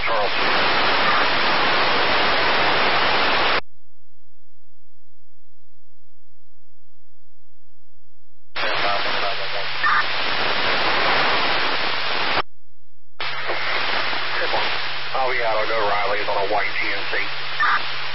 Charles. I'll be out. I'll go Riley's on a white GMC.